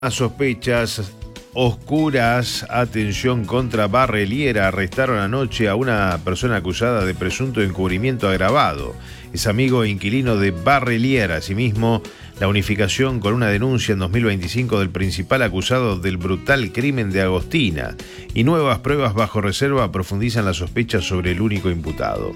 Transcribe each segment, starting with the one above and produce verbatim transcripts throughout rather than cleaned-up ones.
Sospechas oscuras, atención contra Barreliera. Arrestaron anoche a una persona acusada de presunto encubrimiento agravado. Es amigo e inquilino de Barreliera. Asimismo, la unificación con una denuncia en dos mil veinticinco del principal acusado del brutal crimen de Agostina. Y nuevas pruebas bajo reserva profundizan las sospechas sobre el único imputado.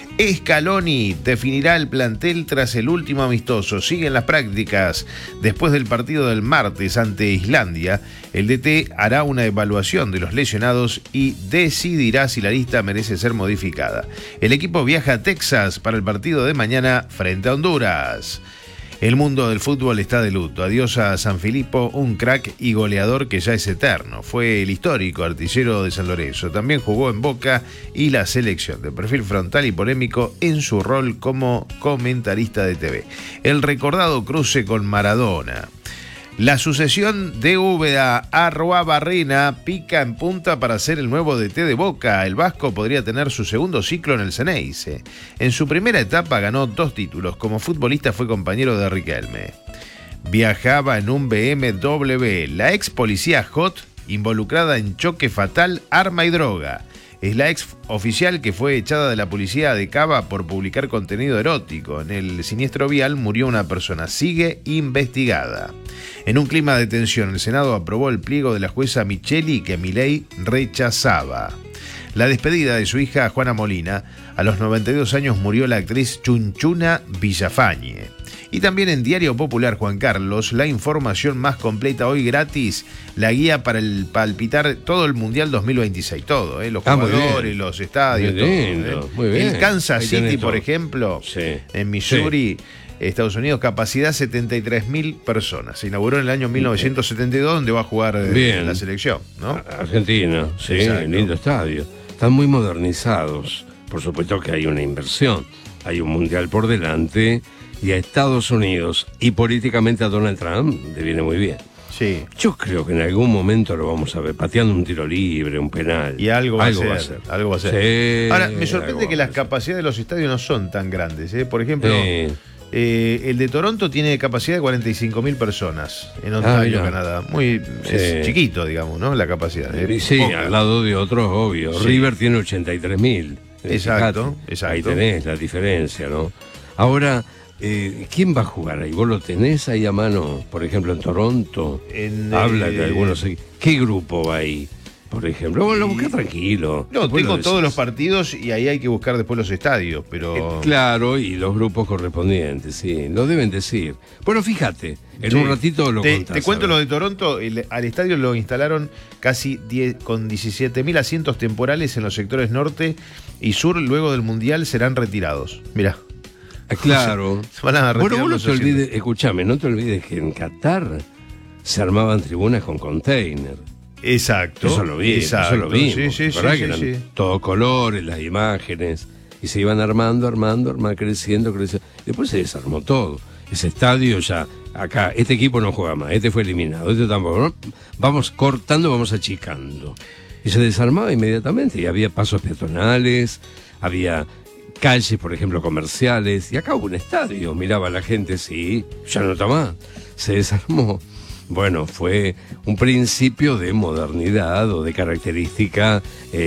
Scaloni definirá el plantel tras el último amistoso. Siguen las prácticas. Después del partido del martes ante Islandia, el D T hará una evaluación de los lesionados y decidirá si la lista merece ser modificada. El equipo viaja a Texas para el partido de mañana frente a Honduras. El mundo del fútbol está de luto. Adiós a Sanfilippo, un crack y goleador que ya es eterno. Fue el histórico artillero de San Lorenzo. También jugó en Boca y la selección, de perfil frontal y polémico en su rol como comentarista de T V. El recordado cruce con Maradona. La sucesión de Úbeda a Arruabarrena pica en punta para ser el nuevo D T de Boca. El vasco podría tener su segundo ciclo en el Ceneice. En su primera etapa ganó dos títulos. Como futbolista fue compañero de Riquelme. Viajaba en un B M W. La ex policía Hot, involucrada en choque fatal, arma y droga. Es la ex oficial que fue echada de la policía de Cava por publicar contenido erótico. En el siniestro vial murió una persona. Sigue investigada. En un clima de tensión, el Senado aprobó el pliego de la jueza Micheli que Milei rechazaba. La despedida de su hija Juana Molina. A los noventa y dos años murió la actriz Chunchuna Villafañe. Y también en Diario Popular, Juan Carlos, la información más completa hoy gratis, la guía para el palpitar todo el Mundial dos mil veintiséis, todo, ¿eh? Los ah, jugadores, los estadios, muy lindo, todo. ¿eh? Muy bien. El Kansas City, por ejemplo, sí. en Missouri, sí. Estados Unidos, capacidad setenta y tres mil personas. Se inauguró en el año mil novecientos setenta y dos, donde va a jugar bien. La selección, ¿no? Argentina, sí, exacto. Lindo estadio. Están muy modernizados. Por supuesto que hay una inversión, hay un Mundial por delante. Y a Estados Unidos y políticamente a Donald Trump le viene muy bien. Sí. Yo creo que en algún momento lo vamos a ver pateando un tiro libre, un penal. Y algo va, algo a, ser, va a ser. Algo va a ser. Sí, ahora, me sorprende que las capacidades de los estadios no son tan grandes. ¿eh? Por ejemplo, sí. eh, el de Toronto tiene capacidad de cuarenta y cinco mil personas en Ontario, ah, Canadá. Muy sí. es chiquito, digamos, ¿no? La capacidad. ¿eh? Sí, Poca. Al lado de otros, obvio. Sí. River tiene ochenta y tres mil. Exacto, exacto. Ahí tenés la diferencia, ¿no? Ahora... Eh, ¿Quién va a jugar ahí? ¿Vos lo tenés ahí a mano? Por ejemplo, en Toronto. En, Habla eh, de algunos. ¿Qué grupo va ahí? Por ejemplo, vos lo buscás tranquilo. No, tengo todos los partidos y ahí hay que buscar después los estadios, pero... Eh, claro, y los grupos correspondientes, sí, lo deben decir. Bueno, fíjate, en sí. un ratito lo te, contás. Te cuento lo de Toronto, el, al estadio lo instalaron casi diez, con diecisiete mil asientos temporales en los sectores norte y sur. Luego del Mundial serán retirados. Mirá. Claro. Van a bueno, vos no te olvides, escúchame, no te olvides que en Qatar se armaban tribunas con container. Exacto. Eso lo vi, exacto, eso lo vimos. Sí, sí, ¿verdad? sí, que eran sí. todo colores, las imágenes, y se iban armando, armando, armando, creciendo, creciendo. Después se desarmó todo. Ese estadio ya, acá, este equipo no juega más, este fue eliminado, este tampoco, ¿no? Vamos cortando, vamos achicando. Y se desarmaba inmediatamente, y había pasos peatonales, había... calles, por ejemplo, comerciales, y acá hubo un estadio, miraba a la gente, sí, ya no está más, se desarmó. Bueno, fue un principio de modernidad o de característica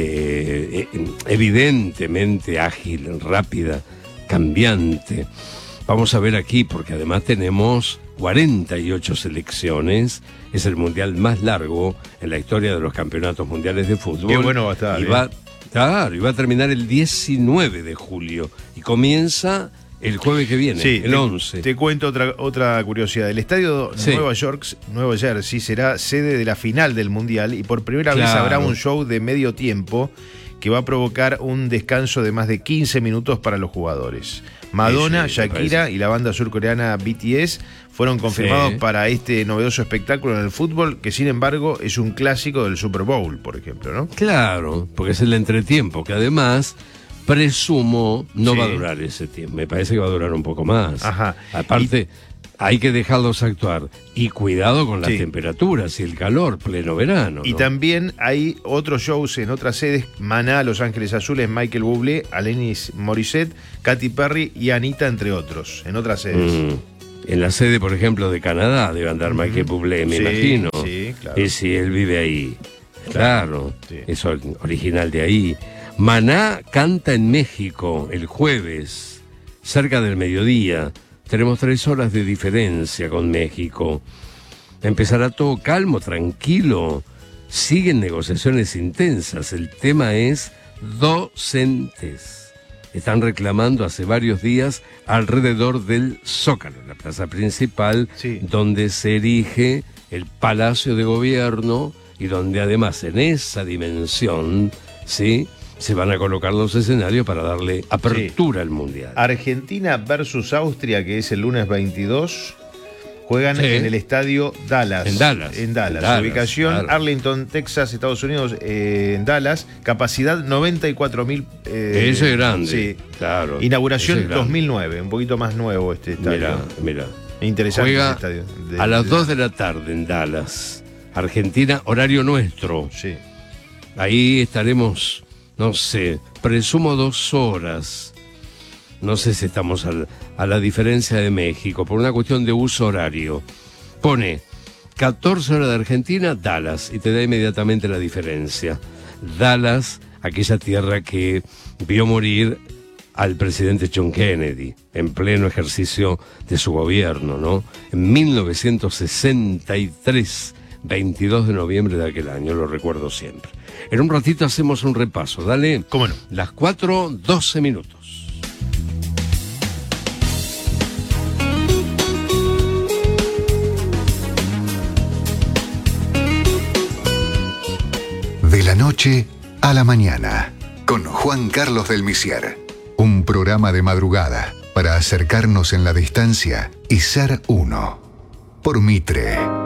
eh, evidentemente ágil, rápida, cambiante. Vamos a ver aquí, porque además tenemos cuarenta y ocho selecciones, es el mundial más largo en la historia de los campeonatos mundiales de fútbol. Qué bueno va a estar, y va, Claro, y va a terminar el diecinueve de julio y comienza el jueves que viene, sí, el te, once. Te cuento otra otra curiosidad. El estadio sí. Nueva York, Nueva Jersey será sede de la final del Mundial y por primera claro. vez habrá un show de medio tiempo que va a provocar un descanso de más de quince minutos para los jugadores. Madonna, sí, Shakira y la banda surcoreana B T S fueron confirmados sí. para este novedoso espectáculo en el fútbol, que sin embargo es un clásico del Super Bowl, por ejemplo, ¿no? Claro, porque es el entretiempo, que además presumo no sí. va a durar ese tiempo. Me parece que va a durar un poco más. Ajá. Aparte... Y... hay que dejarlos actuar. Y cuidado con las sí. temperaturas y el calor, pleno verano. Y ¿no? también hay otros shows en otras sedes. Maná, Los Ángeles Azules, Michael Bublé, Alanis Morissette, Katy Perry y Anita, entre otros, en otras sedes. Mm. En la sede, por ejemplo, de Canadá debe andar Michael Bublé, me Sí, imagino. sí, claro. Y si él vive ahí. Claro, Sí. es or- original de ahí. Maná canta en México el jueves, cerca del mediodía. Tenemos tres horas de diferencia con México. Empezará todo calmo, tranquilo. Siguen negociaciones intensas. El tema es docentes. Están reclamando hace varios días alrededor del Zócalo, la plaza principal, Sí. donde se erige el Palacio de Gobierno y donde además en esa dimensión, ¿sí?, se van a colocar los escenarios para darle apertura Sí. al Mundial. Argentina versus Austria, que es el lunes veintidós, juegan Sí. en el estadio Dallas. En Dallas. En Dallas. En Dallas, Ubicación claro. Arlington, Texas, Estados Unidos, eh, en Dallas. Capacidad noventa y cuatro mil. Eh, Ese es grande. Sí. Claro. Inauguración ese es grande. dos mil nueve, un poquito más nuevo este estadio. Mira, mira. Interesante Juega ese estadio. De- a las de- dos de la tarde en Dallas. Argentina, horario nuestro. Sí. Ahí estaremos, no sé, presumo dos horas. No sé si estamos al- a la diferencia de México, por una cuestión de uso horario. Pone catorce horas de Argentina, Dallas, y te da inmediatamente la diferencia. Dallas, aquella tierra que vio morir al presidente John Kennedy en pleno ejercicio de su gobierno, ¿no? En mil novecientos sesenta y tres, veintidós de noviembre de aquel año, lo recuerdo siempre. En un ratito hacemos un repaso, dale. ¿Cómo no? Las cuatro, doce minutos. De la noche a la mañana, con Juan Carlos del Misier. Un programa de madrugada para acercarnos en la distancia y ser uno. Por Mitre.